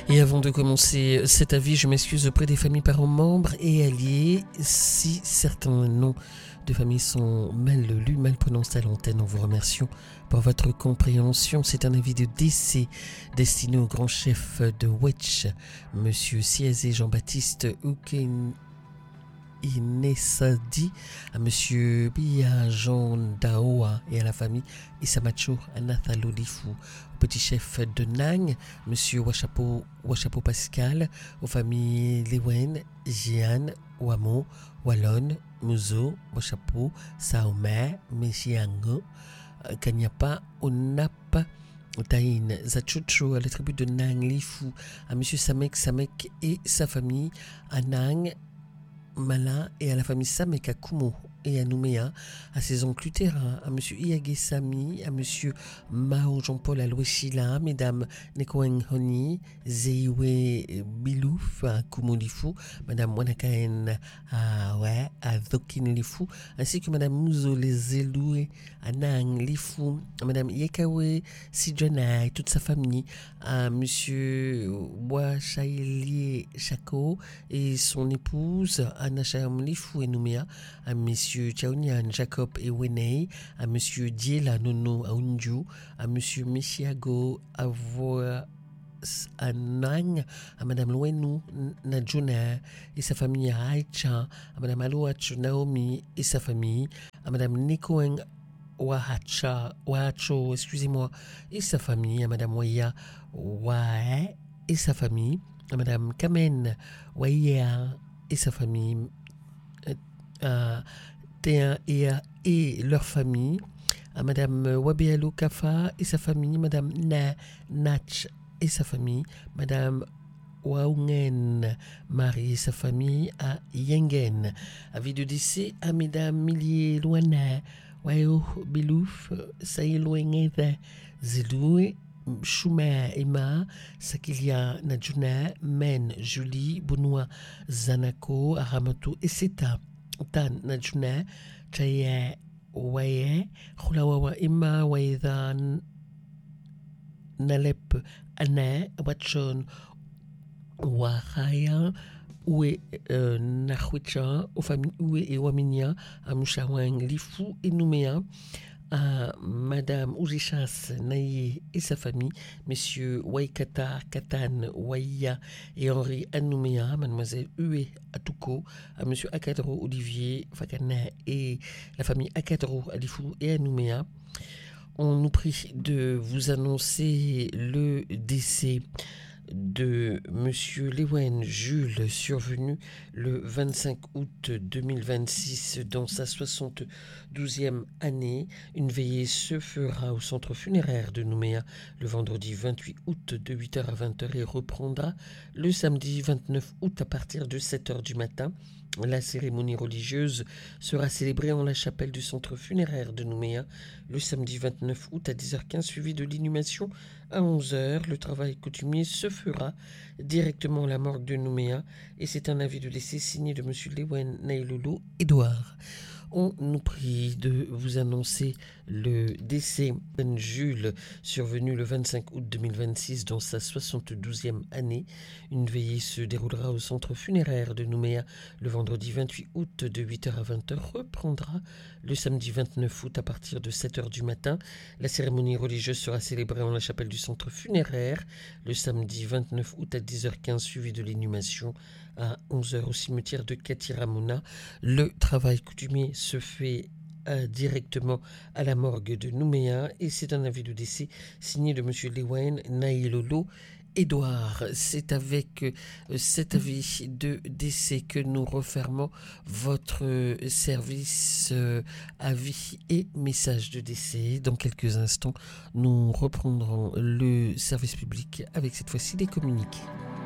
Et avant de commencer cet avis, je m'excuse auprès des familles, parents, membres et alliés. Si certains noms de famille sont mal lus, mal prononcés à l'antenne, nous vous remercions pour votre compréhension. C'est un avis de décès destiné au grand chef de Wetch, Monsieur Siazé Jean-Baptiste Ouken Inesadi, à Monsieur Bia Jean Daoa et à la famille Isamacho Anathalolifu, au petit chef de Nang, Monsieur Wachapo Pascal, aux familles Lewen, Jian, Wamo, Wallon, Muzo, Wachapo, Saome, Meshiango, Kanyapa, Onapa, Taïn, Zachucho, à la tribu de Nang Lifu, à Monsieur Samek et sa famille, à Nang, Mala et à la famille Samek à Kumo et à Nouméa, à ses oncles luthériens, à monsieur Iagé Sami, à monsieur Mao Jean-Paul Alouechila, mesdames Nekoeng Honi, Zeiwe Bilouf à Kumo Lifu, madame Wanakaen à Zokin Lifu, ainsi que madame Muzo Les Eloué à Nang Lifu, à madame Yekawe Sidjana et toute sa famille, à monsieur Wachaili Chako et son épouse Anna Chaam Lifu et Nouméa, à monsieur Chaonian Jacob et Wenei, à monsieur Diela Nono à Unju, à monsieur Michiago Avoa Anang, à madame Loenou Najuna et sa famille à Aicha, à madame Alouach Naomi et sa famille, à madame Nekoeng Wahacho, excusez-moi, et sa famille, à madame Waya Wae et sa famille, à madame Kamen Waya et sa famille, à T1 et leur famille, à madame Wabealo Kafa et sa famille, madame Nach et sa famille, madame Waungen Marie et sa famille à Yengen. Avis de décès à mesdames Millier Loana, Wao Bilouf, Saïloengeda, Zedoui, Chouma Emma, Sakilia Najuna, Men Julie, Benoît Zanako, Aramato et Seta, Tan Najuna, Chaya Waye, Khulawawa Emma, Waida Nalep Anna, Watchon Wahaya, Oué Nahwicha, aux familles Oué et Waminia, à Mouchawang Lifu et Nouméa, à madame Oujichas Naye et sa famille, messieurs Waikata, Katan, Waïa et Henri Anouméa, mademoiselle Hué Atouko, à monsieur Akadro Olivier Fakana et la famille Akadro Alifou et Anouméa. On nous prie de vous annoncer le décès de monsieur Lewen Jules, survenu le 25 août 2026 dans sa 72e année. Une veillée se fera au centre funéraire de Nouméa le vendredi 28 août de 8h à 20h et reprendra le samedi 29 août à partir de 7h du matin. La cérémonie religieuse sera célébrée en la chapelle du centre funéraire de Nouméa le samedi 29 août à 10h15, suivi de l'inhumation à 11h. Le travail coutumier se fera directement à la morgue de Nouméa et c'est un avis de décès signé de M. Lewen Nailolo Édouard. On nous prie de vous annoncer le décès de Jules, survenu le 25 août 2026 dans sa 72e année. Une veillée se déroulera au centre funéraire de Nouméa le vendredi 28 août de 8h à 20h, reprendra le samedi 29 août à partir de 7h du matin. La cérémonie religieuse sera célébrée en la chapelle du centre funéraire le samedi 29 août à 10h15, suivi de l'inhumation à 11h au cimetière de Katiramona. Le travail coutumier se fait directement à la morgue de Nouméa et c'est un avis de décès signé de M. Lewen Nailolo Édouard. C'est avec cet avis de décès que nous refermons votre service avis et message de décès. Dans quelques instants, nous reprendrons le service public avec cette fois-ci des communiqués.